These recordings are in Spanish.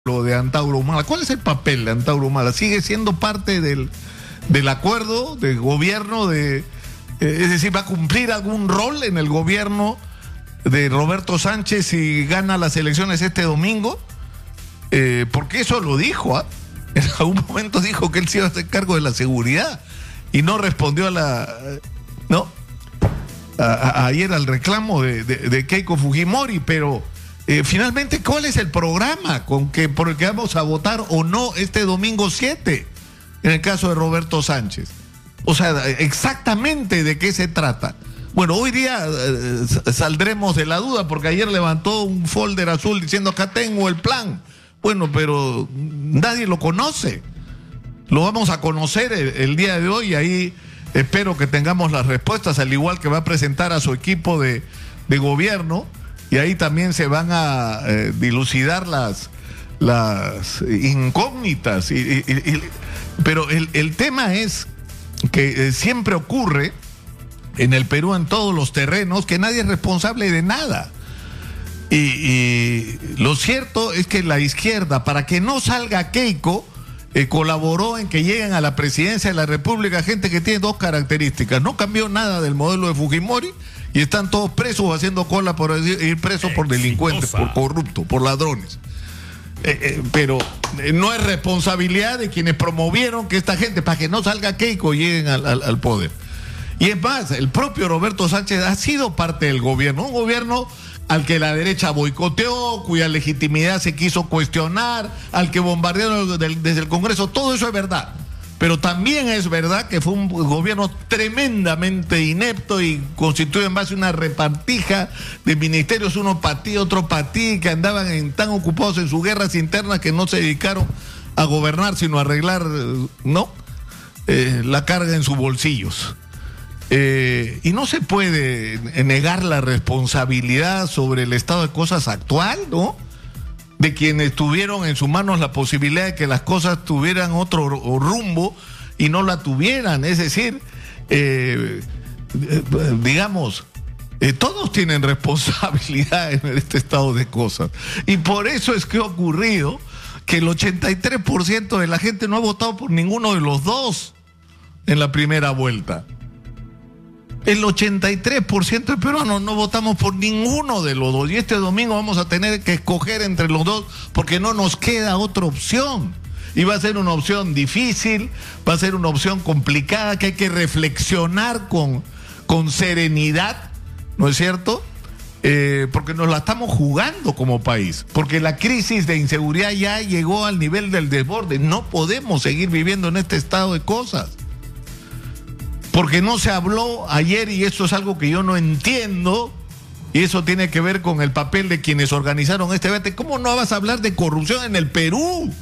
lo de Antauro Humala. ¿Cuál es el papel de Antauro Humala? ¿Sigue siendo parte del acuerdo de gobierno es decir, va a cumplir algún rol en el gobierno de Roberto Sánchez si gana las elecciones este domingo? Porque eso lo dijo, ¿ah? En algún momento dijo que él se iba a hacer cargo de la seguridad y no respondió ayer al reclamo de Keiko Fujimori, pero finalmente, ¿cuál es el programa por el que vamos a votar o no este domingo 7 en el caso de Roberto Sánchez? O sea, exactamente de qué se trata. Bueno, hoy día saldremos de la duda porque ayer levantó un folder azul diciendo acá tengo el plan. Bueno, pero nadie lo conoce. Lo vamos a conocer el día de hoy y ahí espero que tengamos las respuestas, al igual que va a presentar a su equipo de gobierno. Y ahí también se van a dilucidar las incógnitas. Pero el tema es que siempre ocurre en el Perú, en todos los terrenos, que nadie es responsable de nada. Y lo cierto es que la izquierda, para que no salga Keiko, colaboró en que lleguen a la presidencia de la República gente que tiene dos características. No cambió nada del modelo de Fujimori y están todos presos haciendo cola por ir presos por delincuentes, por corruptos, por ladrones. Pero no es responsabilidad de quienes promovieron que esta gente, para que no salga Keiko, lleguen al poder. Y es más, el propio Roberto Sánchez ha sido parte del gobierno, un gobierno al que la derecha boicoteó, cuya legitimidad se quiso cuestionar, al que bombardearon desde el Congreso. Todo eso es verdad. Pero también es verdad que fue un gobierno tremendamente inepto y constituido en base a una repartija de ministerios, uno para ti, otro para ti, que andaban tan ocupados en sus guerras internas que no se dedicaron a gobernar, sino a arreglar, la carga en sus bolsillos. Y no se puede negar la responsabilidad sobre el estado de cosas actual, ¿no? De quienes tuvieron en sus manos la posibilidad de que las cosas tuvieran otro rumbo y no la tuvieran. Es decir, todos tienen responsabilidad en este estado de cosas. Y por eso es que ha ocurrido que el 83% de la gente no ha votado por ninguno de los dos en la primera vuelta. El 83% de peruanos no votamos por ninguno de los dos. Y este domingo vamos a tener que escoger entre los dos porque no nos queda otra opción. Y va a ser una opción difícil, va a ser una opción complicada que hay que reflexionar con serenidad, ¿no es cierto? Porque nos la estamos jugando como país. Porque la crisis de inseguridad ya llegó al nivel del desborde. No podemos seguir viviendo en este estado de cosas. Porque no se habló ayer, y eso es algo que yo no entiendo, y eso tiene que ver con el papel de quienes organizaron este debate. ¿Cómo no vas a hablar de corrupción en el Perú?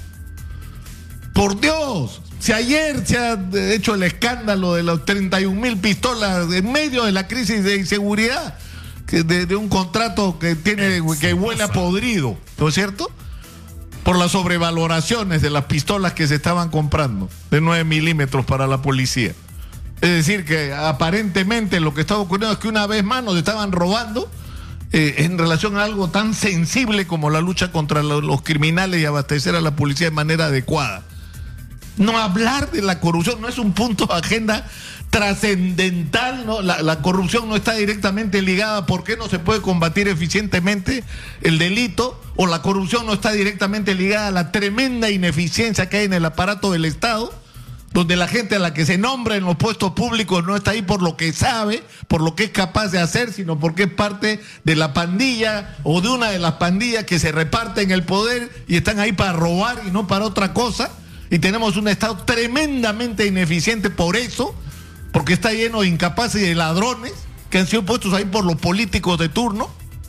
Por Dios, si ayer se ha hecho el escándalo de las 31,000 pistolas en medio de la crisis de inseguridad, de un contrato que huele a podrido, ¿no es cierto? Por las sobrevaloraciones de las pistolas que se estaban comprando, de 9 milímetros para la policía. Es decir, que aparentemente lo que estaba ocurriendo es que una vez más nos estaban robando en relación a algo tan sensible como la lucha contra los criminales y abastecer a la policía de manera adecuada. No hablar de la corrupción no es un punto de agenda trascendental, ¿no? La corrupción no está directamente ligada a por qué no se puede combatir eficientemente el delito, o la corrupción no está directamente ligada a la tremenda ineficiencia que hay en el aparato del Estado, donde la gente a la que se nombra en los puestos públicos no está ahí por lo que sabe, por lo que es capaz de hacer, sino porque es parte de la pandilla o de una de las pandillas que se reparten el poder y están ahí para robar y no para otra cosa. Y tenemos un Estado tremendamente ineficiente por eso, porque está lleno de incapaces y de ladrones que han sido puestos ahí por los políticos de turno.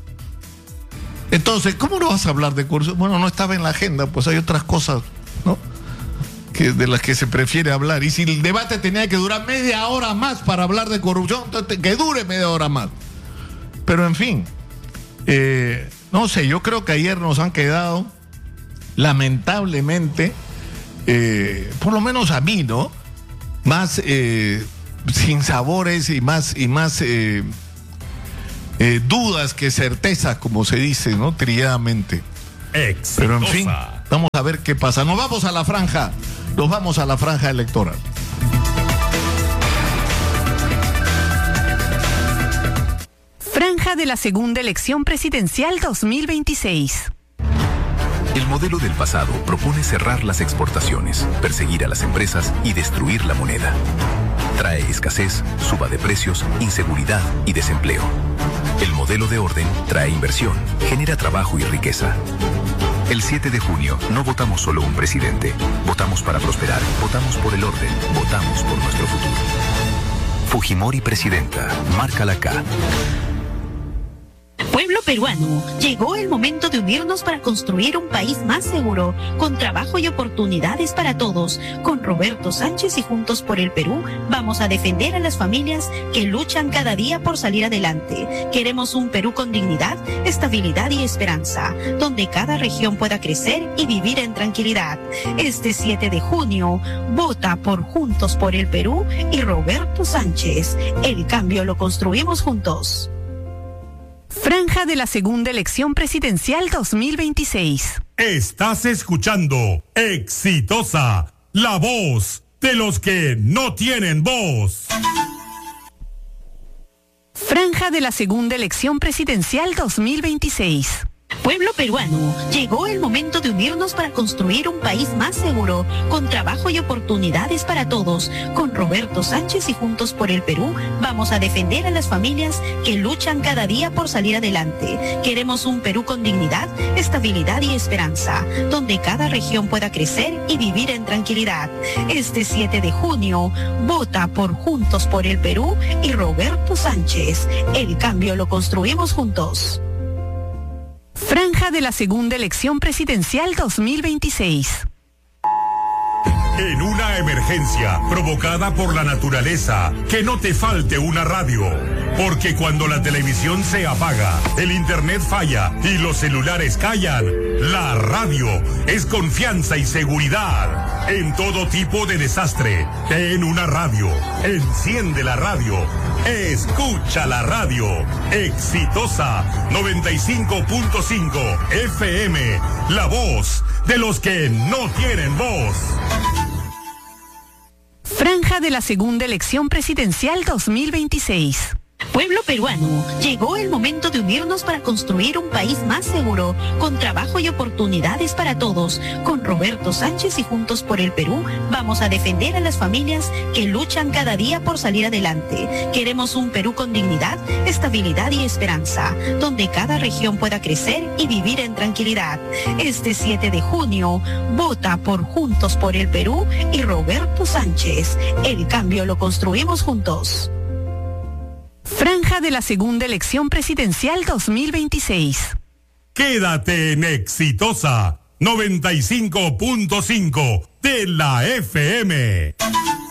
Entonces, ¿cómo no vas a hablar de corrupción? Bueno, no estaba en la agenda, pues hay otras cosas, ¿no?, de las que se prefiere hablar. Y si el debate tenía que durar media hora más para hablar de corrupción, entonces que dure media hora más. Pero en fin, no sé, yo creo que ayer nos han quedado, lamentablemente, por lo menos a mí, ¿no?, más sin sabores y más dudas que certezas, como se dice, ¿no?, trilladamente. Exitosa. Pero en fin, Vamos a ver qué pasa. Nos vamos a la franja electoral. Franja de la segunda elección presidencial 2026. El modelo del pasado propone cerrar las exportaciones, perseguir a las empresas y destruir la moneda. Trae escasez, suba de precios, inseguridad y desempleo. El modelo de orden trae inversión, genera trabajo y riqueza. El 7 de junio no votamos solo un presidente, votamos para prosperar, votamos por el orden, votamos por nuestro futuro. Fujimori presidenta, márcala acá. Pueblo peruano, llegó el momento de unirnos para construir un país más seguro, con trabajo y oportunidades para todos. Con Roberto Sánchez y Juntos por el Perú, vamos a defender a las familias que luchan cada día por salir adelante. Queremos un Perú con dignidad, estabilidad y esperanza, donde cada región pueda crecer y vivir en tranquilidad. Este 7 de junio, vota por Juntos por el Perú y Roberto Sánchez. El cambio lo construimos juntos. Franja de la segunda elección presidencial 2026. Estás escuchando Exitosa, la voz de los que no tienen voz. Franja de la segunda elección presidencial 2026. Pueblo peruano, llegó el momento de unirnos para construir un país más seguro, con trabajo y oportunidades para todos. Con Roberto Sánchez y Juntos por el Perú, vamos a defender a las familias que luchan cada día por salir adelante. Queremos un Perú con dignidad, estabilidad y esperanza, donde cada región pueda crecer y vivir en tranquilidad. Este 7 de junio, vota por Juntos por el Perú y Roberto Sánchez. El cambio lo construimos juntos. Franja de la segunda elección presidencial 2026. En una emergencia provocada por la naturaleza, que no te falte una radio. Porque cuando la televisión se apaga, el internet falla y los celulares callan, la radio es confianza y seguridad. En todo tipo de desastre, ten una radio. Enciende la radio. Escucha la radio. Exitosa 95.5 FM. La voz de los que no tienen voz. Franja de la segunda elección presidencial 2026. Pueblo peruano, llegó el momento de unirnos para construir un país más seguro, con trabajo y oportunidades para todos. Con Roberto Sánchez y Juntos por el Perú, vamos a defender a las familias que luchan cada día por salir adelante. Queremos un Perú con dignidad, estabilidad y esperanza, donde cada región pueda crecer y vivir en tranquilidad. Este 7 de junio, vota por Juntos por el Perú y Roberto Sánchez. El cambio lo construimos juntos. Franja de la segunda elección presidencial 2026. Quédate en Exitosa 95.5 de la FM.